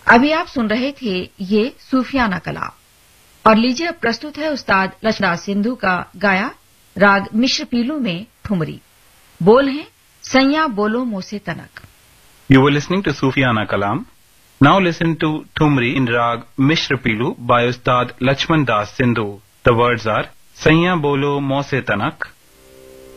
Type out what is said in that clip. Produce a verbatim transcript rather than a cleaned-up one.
अभी आप सुन रहे थे ये सूफियाना कलाम। और लीजिए अब प्रस्तुत है उस्ताद लक्ष्मणदास सिंधु का गाया राग मिश्र पीलू में ठुमरी। बोल हैं सैया बोलो मोसे तनक। You were listening to Sufiyana Kalam. Now listen to Thumri in Rag Mishra Pilu by Ustad Lakshman Das Sindhu. The words are Saiya Bolo Mose Tanak.